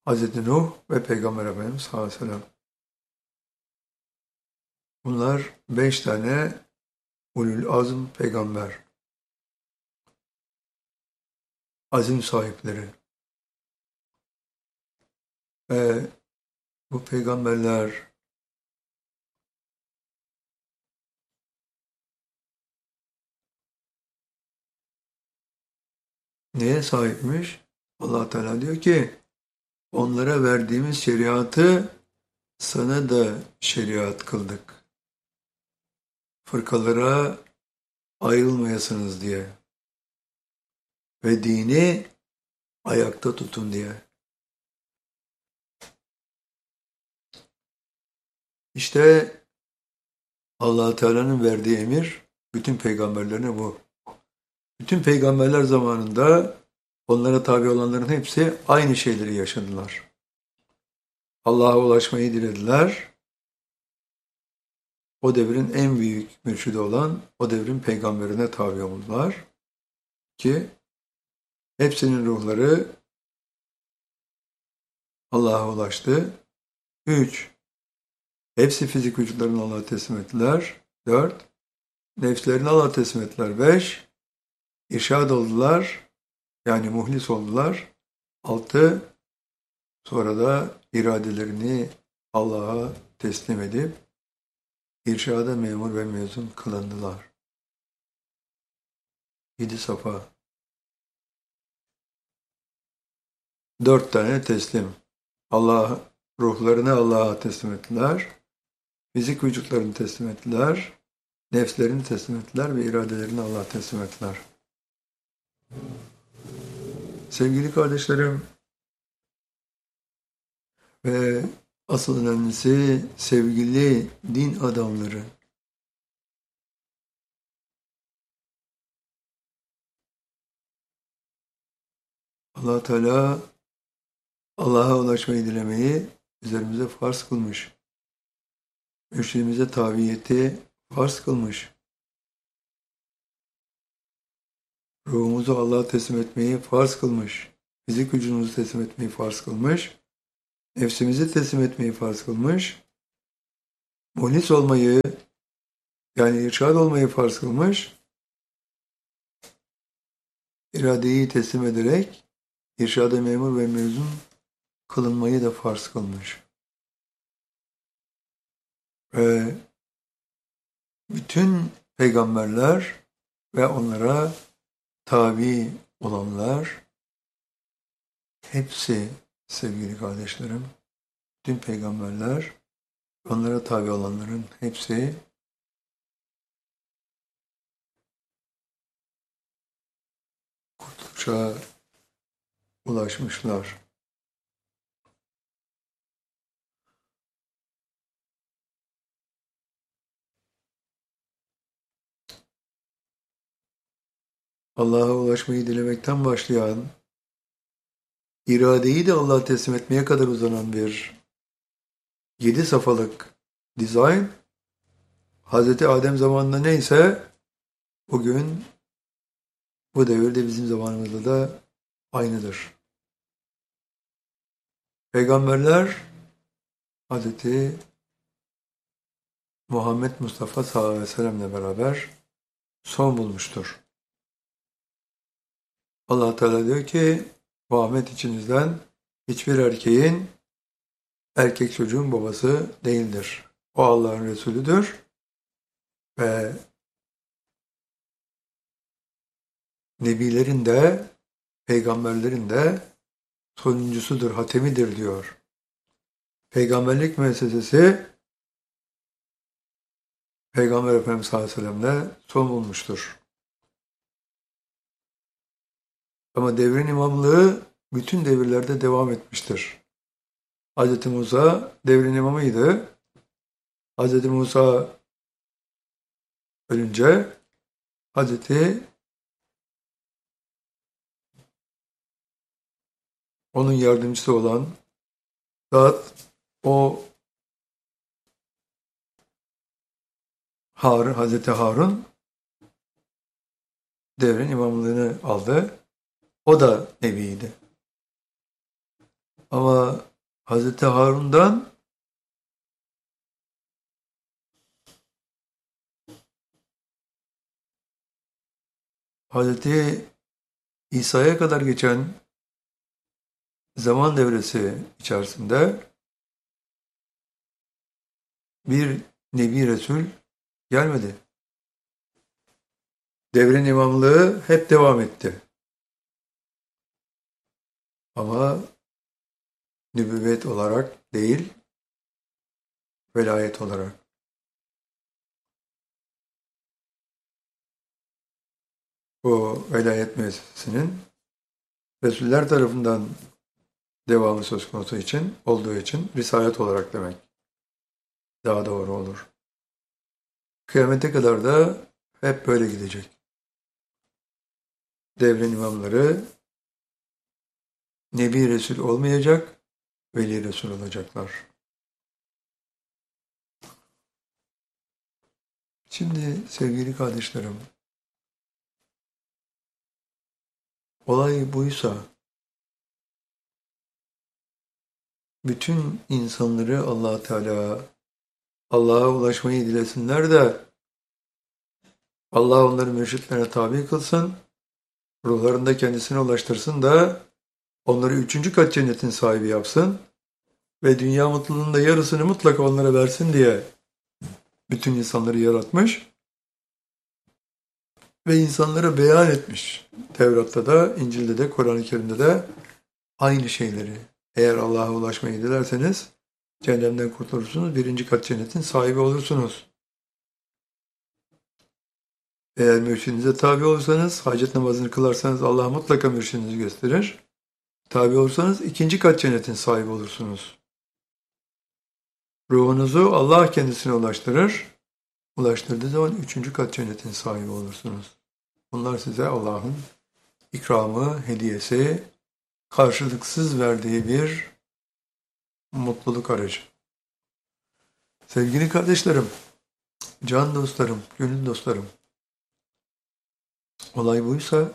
Hazreti Nuh ve Peygamber Efendimiz sallallahu aleyhi ve sellem. Bunlar 5 tane ulul azm peygamber, azim sahipleri. Ve bu peygamberler neye sahipmiş? Allah Teala diyor ki onlara verdiğimiz şeriatı sana da şeriat kıldık. Fırkalara ayrılmayasınız diye ve dini ayakta tutun diye. İşte Allah Teala'nın verdiği emir bütün peygamberlerine bu. Bütün peygamberler zamanında onlara tabi olanların hepsi aynı şeyleri yaşadılar. Allah'a ulaşmayı dilediler. O devrin en büyük mürşidi olan o devrin peygamberine tabi oldular ki hepsinin ruhları Allah'a ulaştı. 3. Hepsi fizik vücutlarını Allah'a teslim ettiler. 4. Nefslerini Allah'a teslim ettiler. 5. İrşad oldular. Yani muhlis oldular. 6. Sonra da iradelerini Allah'a teslim edip irşada memur ve mezun kılındılar. 7 safa. 4 tane teslim. Allah ruhlarını Allah'a teslim ettiler. Fizik vücutlarını teslim ettiler. Nefslerini teslim ettiler ve iradelerini Allah'a teslim ettiler. Sevgili kardeşlerim ve asıl önemlisi sevgili din adamları, Allah Teala Allah'a ulaşmayı dilemeyi üzerimize farz kılmış. Mürşidimize tabiyeti farz kılmış. Ruhumuzu Allah'a teslim etmeyi farz kılmış. Fizik vücudumuzu teslim etmeyi farz kılmış. Nefsimizi teslim etmeyi farz kılmış. Muhlis olmayı, yani irşad olmayı farz kılmış. İradeyi teslim ederek irşada memur ve mezun kılınmayı da farz kılmış. Ve bütün peygamberler ve onlara tabi olanlar hepsi sevgili kardeşlerim, bütün peygamberler, onlara tabi olanların hepsi kurtuluşa ulaşmışlar. Allah'a ulaşmayı dilemekten başlayan, iradeyi de Allah'a teslim etmeye kadar uzanan bir 7 safhalık dizayn, Hz. Adem zamanında neyse bugün bu devirde bizim zamanımızda da aynıdır. Peygamberler Hz. Muhammed Mustafa sallallahu aleyhi ve sellem'le beraber son bulmuştur. Allah Teala diyor ki Muhammed içinizden hiçbir erkeğin erkek çocuğun babası değildir. O Allah'ın Resulüdür ve nebilerin de peygamberlerin de sonuncusudur, hatemidir diyor. Peygamberlik müessesesi Peygamber Efendimiz sallallahu aleyhi ve sellem'le son bulmuştur. Ama devrin imamlığı bütün devirlerde devam etmiştir. Hz. Musa devrin imamıydı. Hz. Musa ölünce Hz. onun yardımcısı olan zat o Harun, Hz. Harun devrin imamlığını aldı. O da nebiydi. Ama Hazreti Harun'dan Hazreti İsa'ya kadar geçen zaman devresi içerisinde bir Nebi Resul gelmedi. Devrin imamlığı hep devam etti. Ama nübüvvet olarak değil, velayet olarak. Bu velayet müessesesinin Resuller tarafından devamı söz konusu olduğu için risalet olarak demek daha doğru olur. Kıyamete kadar da hep böyle gidecek. Devrin imamları Nebi Resul olmayacak, Veli Resul olacaklar. Şimdi sevgili kardeşlerim, olay buysa, bütün insanları Allah Teala Allah'a ulaşmayı dilesinler de Allah onları mürşitlerine tabi kılsın, ruhlarında kendisine ulaştırsın da onları 3. kat cennetin sahibi yapsın ve dünya mutluluğunda yarısını mutlaka onlara versin diye bütün insanları yaratmış ve insanlara beyan etmiş. Tevrat'ta da, İncil'de de, Kur'an-ı Kerim'de de aynı şeyleri. Eğer Allah'a ulaşmayı dilerseniz cehennemden kurtulursunuz, 1. kat cennetin sahibi olursunuz. Eğer mürşidinize tabi olursanız, hacet namazını kılarsanız Allah mutlaka mürşidinizi gösterir. Tabi olursanız 2. kat cennetin sahibi olursunuz. Ruhunuzu Allah kendisine ulaştırır. Ulaştırdığı zaman 3. kat cennetin sahibi olursunuz. Bunlar size Allah'ın ikramı, hediyesi, karşılıksız verdiği bir mutluluk aracı. Sevgili kardeşlerim, can dostlarım, gönül dostlarım, olay buysa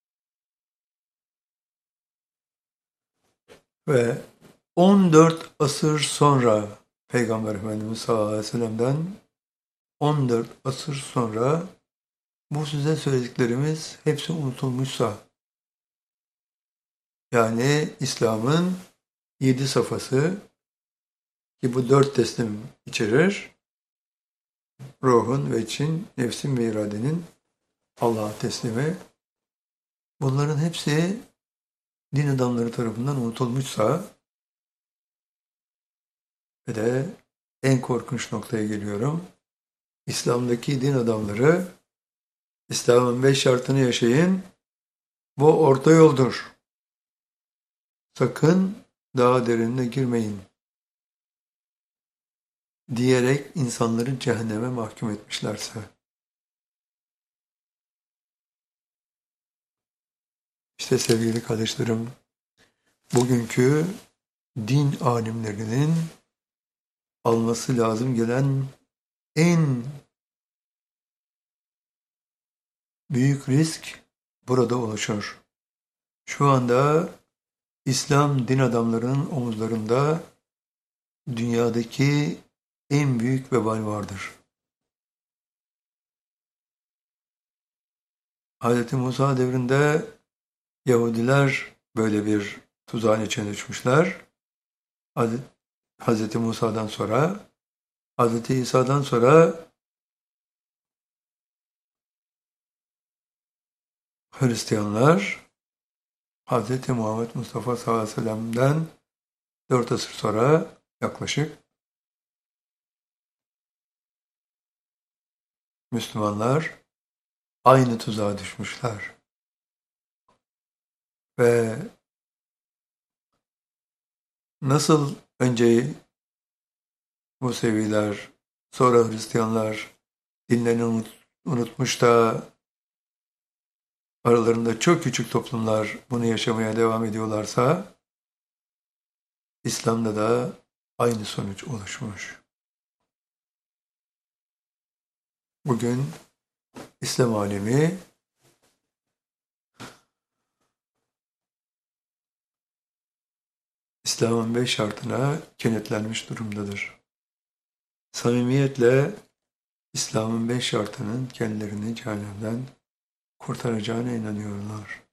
ve 14 asır sonra Peygamber Efendimiz sallallahu aleyhi ve sellem'den 14 asır sonra bu size söylediklerimiz hepsi unutulmuşsa, yani İslam'ın 7 safhası ki bu 4 teslim içerir, ruhun ve için, nefsin ve iradenin Allah'a teslimi, bunların hepsi din adamları tarafından unutulmuşsa ve de en korkunç noktaya geliyorum. İslam'daki din adamları İslam'ın 5 şartını yaşayın, bu orta yoldur. Sakın daha derinine girmeyin diyerek insanları cehenneme mahkum etmişlerse. İşte sevgili kardeşlerim, bugünkü din alimlerinin alması lazım gelen en büyük risk burada oluşur. Şu anda İslam din adamlarının omuzlarında dünyadaki en büyük vebal vardır. Hz. Musa devrinde Yahudiler böyle bir tuzağın içine düşmüşler. Hz. Musa'dan sonra, Hz. İsa'dan sonra Hristiyanlar, Hz. Muhammed Mustafa sallallahu aleyhi ve sellem'den 4 asır sonra yaklaşık Müslümanlar aynı tuzağa düşmüşler. Ve nasıl önce Museviler, sonra Hristiyanlar dinlerini unutmuş da aralarında çok küçük toplumlar bunu yaşamaya devam ediyorlarsa, İslam'da da aynı sonuç oluşmuş. Bugün İslam alemi İslam'ın 5 şartına kenetlenmiş durumdadır. Samimiyetle İslam'ın 5 şartının kendilerini cehennemden kurtaracağına inanıyorlar.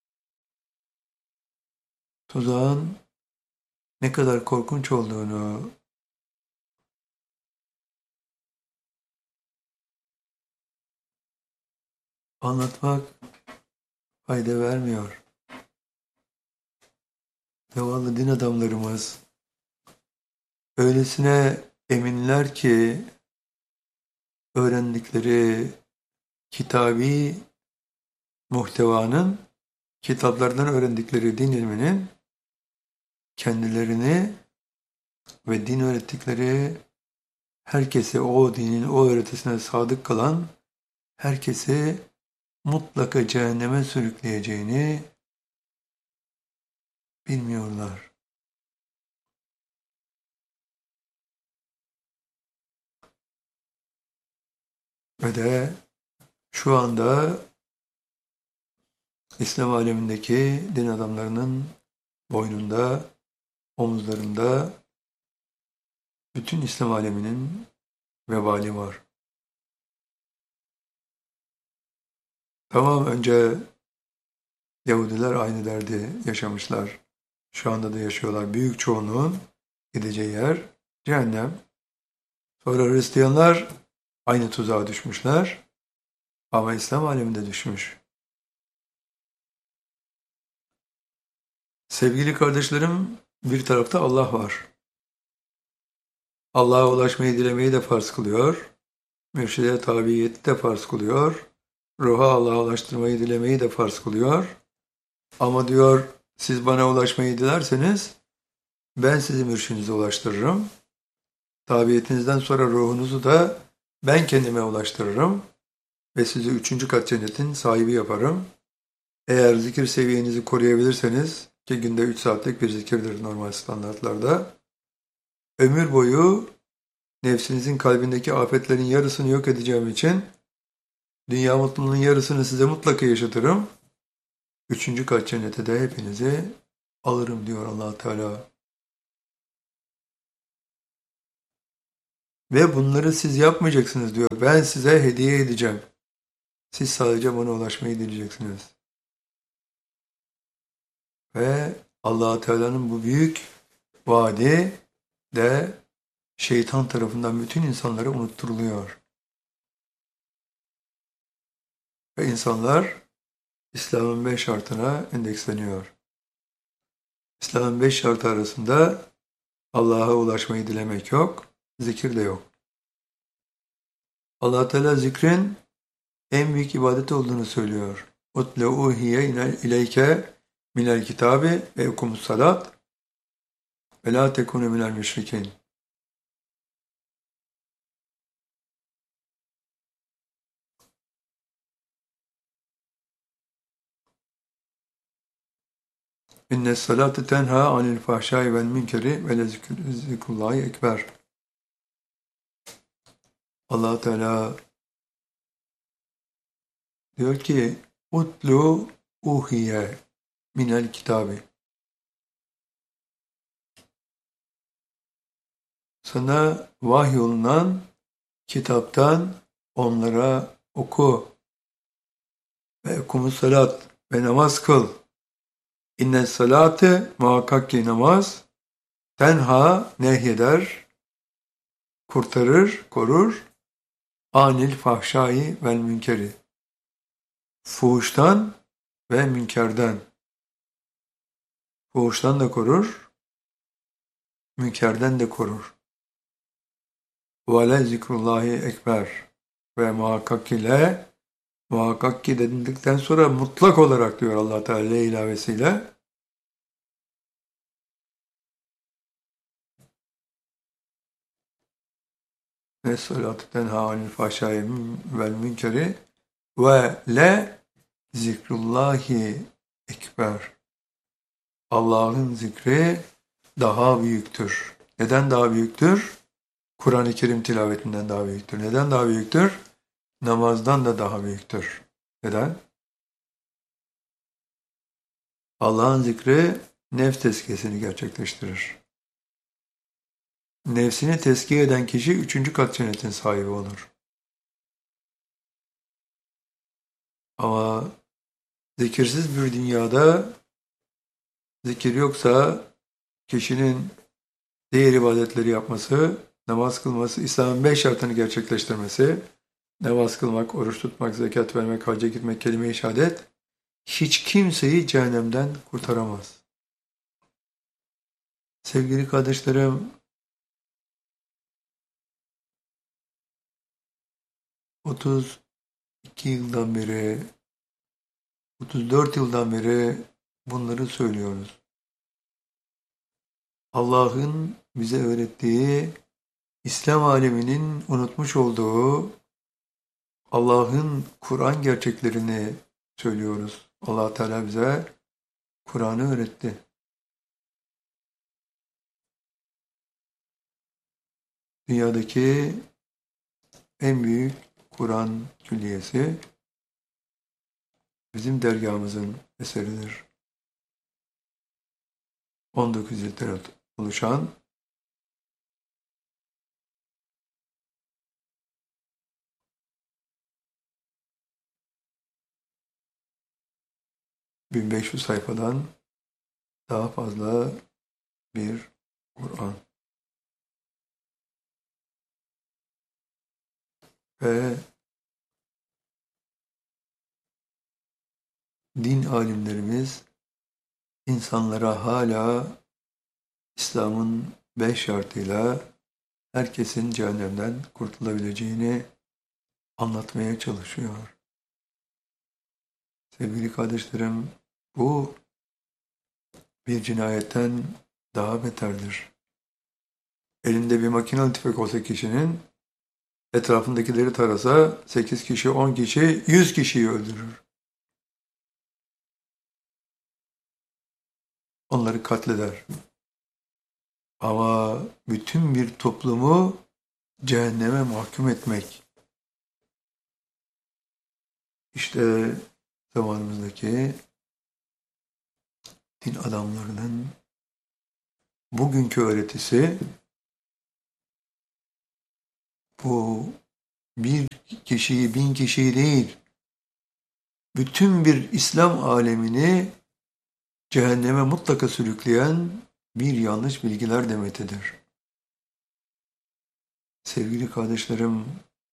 Tuzağın ne kadar korkunç olduğunu anlatmak fayda vermiyor. Zavallı din adamlarımız öylesine eminler ki öğrendikleri kitabi muhtevanın, kitaplardan öğrendikleri din ilminin kendilerini ve din öğrettikleri herkese, o dinin o öğretisine sadık kalan herkesi mutlaka cehenneme sürükleyeceğini bilmiyorlar. Ve de şu anda İslam alemindeki din adamlarının boynunda, omuzlarında bütün İslam aleminin vebali var. Tamam, önce Yahudiler aynı derdi yaşamışlar. Şu anda da yaşıyorlar. Büyük çoğunluğun gideceği yer cehennem. Sonra Hristiyanlar aynı tuzağa düşmüşler. Ama İslam aleminde düşmüş. Sevgili kardeşlerim, bir tarafta Allah var. Allah'a ulaşmayı dilemeyi de farz kılıyor. Mürşide tabiyeti de farz kılıyor. Ruha Allah'a ulaştırmayı dilemeyi de farz kılıyor. Ama diyor, siz bana ulaşmayı dilerseniz ben sizi mürşidinize ulaştırırım. Tabiyetinizden sonra ruhunuzu da ben kendime ulaştırırım ve sizi 3. kat cennetin sahibi yaparım. Eğer zikir seviyenizi koruyabilirseniz, ki günde 3 saatlik bir zikirdir normal standartlarda, ömür boyu nefsinizin kalbindeki afetlerin yarısını yok edeceğim için dünya mutluluğunun yarısını size mutlaka yaşatırım. 3. kat cennete de hepinizi alırım diyor Allah Teala. Ve bunları siz yapmayacaksınız diyor. Ben size hediye edeceğim. Siz sadece bana ulaşmayı dileyeceksiniz. Ve Allah Teala'nın bu büyük vaadi de şeytan tarafından bütün insanlara unutturuluyor. Ve insanlar İslam'ın 5 şartına endeksleniyor. İslam'ın 5 şartı arasında Allah'a ulaşmayı dilemek yok, zikir de yok. Allah Teala zikrin en büyük ibadet olduğunu söylüyor. Utle uhiye ileyke minel kitabi ve okumus salat ve la tekunu minel müşrikin. İnne salate tenha anil fahşai vel münkeri ve lezikrullahi ekber. Allah Teala diyor ki utlu uhiye minel kitabi. Sana vahyolunan kitaptan onlara oku ve okumus salat ve namaz kıl. İnne salate muhakkak ki namaz tenha nehyeder, kurtarır, korur anil fahşai vel münkeri. Fuhuştan ve münkerden. Fuhuştan da korur, münkerden de korur. Ve le zikrullahi ekber. Ve muhakkak ki dedikten sonra mutlak olarak diyor Allah Teala ilavesiyle, ve salatü tenha anil fahşai vel münkeri ve le zikrullahi ekber. Allah'ın zikri daha büyüktür. Neden daha büyüktür? Kur'an-ı Kerim tilavetinden daha büyüktür. Neden daha büyüktür? Namazdan da daha büyüktür. Neden? Allah'ın zikri nefs tezkiyesini gerçekleştirir. Nefsini tezkiye eden kişi 3. kat cennetin sahibi olur. Ama zikirsiz bir dünyada zikir yoksa kişinin diğer ibadetleri yapması, namaz kılması, İslam'ın 5 şartını gerçekleştirmesi, namaz kılmak, oruç tutmak, zekat vermek, hacca gitmek, kelime-i şehadet, hiç kimseyi cehennemden kurtaramaz. Sevgili kardeşlerim, 32 yıldan beri, 34 yıldan beri bunları söylüyoruz. Allah'ın bize öğrettiği, İslam aleminin unutmuş olduğu Allah'ın Kur'an gerçeklerini söylüyoruz. Allah Teala bize Kur'an'ı öğretti. Dünyadaki en büyük Kur'an külliyesi bizim dergahımızın eseridir. 19 ciltten oluşan 1500 sayfadan daha fazla bir Kur'an. Ve din alimlerimiz insanlara hala İslam'ın 5 şartıyla herkesin cehennemden kurtulabileceğini anlatmaya çalışıyor. Sevgili kardeşlerim, bu bir cinayetten daha beterdir. Elinde bir makinalı tüfek olsa kişinin, etrafındakileri tarasa 8 kişi, 10 kişi, 100 kişiyi öldürür. Onları katleder. Ama bütün bir toplumu cehenneme mahkum etmek, işte zamanımızdaki din adamlarının bugünkü öğretisi, bu bir kişiyi, 1000 kişiyi değil, bütün bir İslam alemini cehenneme mutlaka sürükleyen bir yanlış bilgiler demetidir. Sevgili kardeşlerim,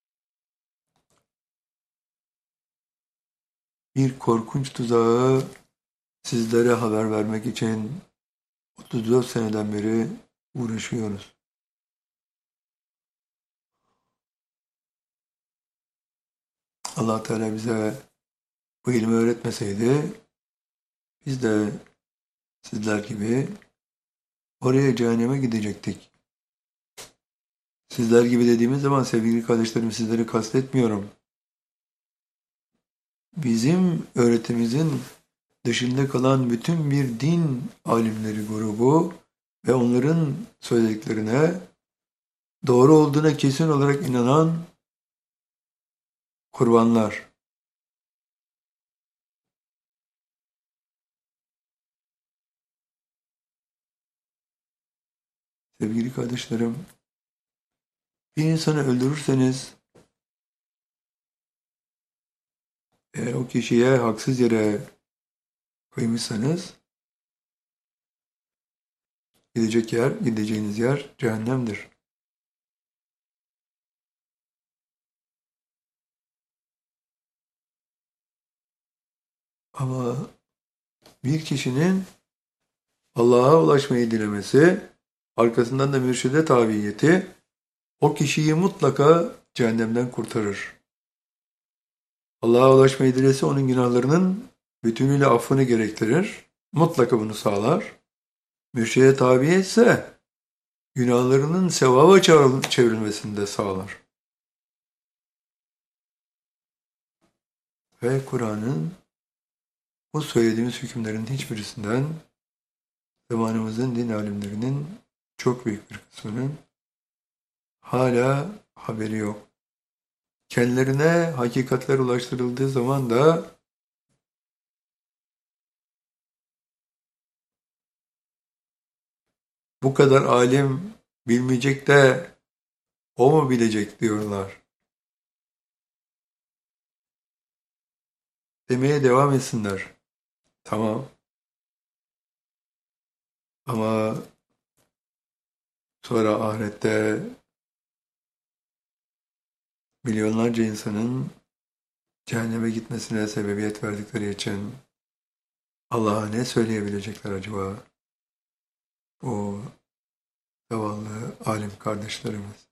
bir korkunç tuzağı sizlere haber vermek için 34 seneden beri uğraşıyoruz. Allah Teala bize bu ilmi öğretmeseydi, biz de sizler gibi oraya cehenneme gidecektik. Sizler gibi dediğimiz zaman sevgili kardeşlerim, sizleri kastetmiyorum. Bizim öğretimizin dışında kalan bütün bir din alimleri grubu ve onların söylediklerine doğru olduğuna kesin olarak inanan kurbanlar. Sevgili kardeşlerim, bir insanı öldürürseniz, eğer o kişiye haksız yere kıymışsanız, gideceğiniz yer cehennemdir. Ama bir kişinin Allah'a ulaşmayı dilemesi, arkasından da mürşide tabiyeti, o kişiyi mutlaka cehennemden kurtarır. Allah'a ulaşmayı dilese onun günahlarının bütünüyle affını gerektirir. Mutlaka bunu sağlar. Mürşide tabi ise günahlarının sevaba çevrilmesini de sağlar. Ve Kur'an'ın bu söylediğimiz hükümlerin hiçbirisinden zamanımızın din alimlerinin çok büyük bir kısmının hala haberi yok. Kendilerine hakikatler ulaştırıldığı zaman da bu kadar alim bilmeyecek de o mu bilecek diyorlar. Demeye devam etsinler. Tamam. Ama sonra ahirette milyonlarca insanın cehenneme gitmesine sebebiyet verdikleri için Allah'a ne söyleyebilecekler acaba? O zavallı alim kardeşlerimiz.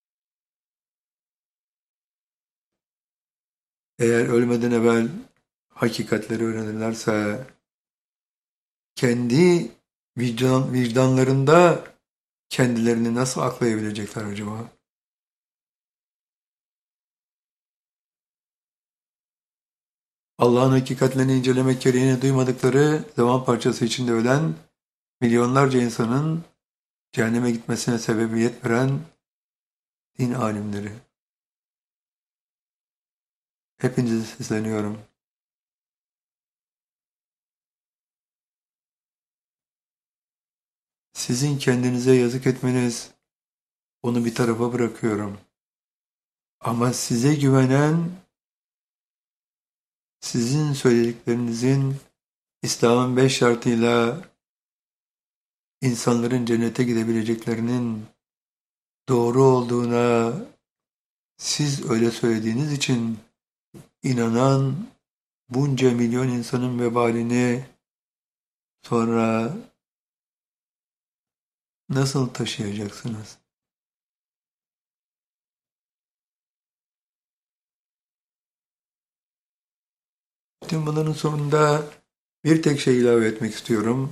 Eğer ölmeden evvel hakikatleri öğrenirlerse kendi vicdanlarında kendilerini nasıl aklayabilecekler acaba? Allah'ın hakikatlerini incelemek gereğini duymadıkları zaman parçası içinde ölen milyonlarca insanın cehenneme gitmesine sebebiyet veren din alimleri. Hepinize sesleniyorum. Sizin kendinize yazık etmeniz, onu bir tarafa bırakıyorum. Ama size güvenen, sizin söylediklerinizin İslam'ın 5 şartıyla insanların cennete gidebileceklerinin doğru olduğuna siz öyle söylediğiniz için inanan bunca milyon insanın vebalini sonra nasıl taşıyacaksınız? Tüm bunların sonunda bir tek şey ilave etmek istiyorum.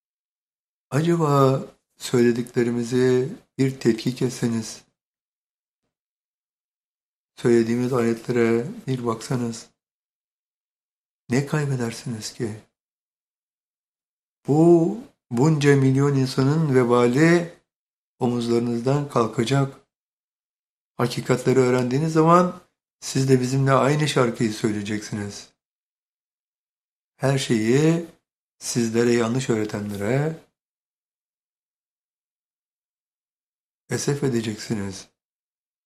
Acaba söylediklerimizi bir tetkik etseniz, söylediğimiz ayetlere bir baksanız, ne kaybedersiniz ki? Bu bunca milyon insanın vebali omuzlarınızdan kalkacak. Hakikatleri öğrendiğiniz zaman siz de bizimle aynı şarkıyı söyleyeceksiniz. Her şeyi sizlere yanlış öğretenlere esef edeceksiniz.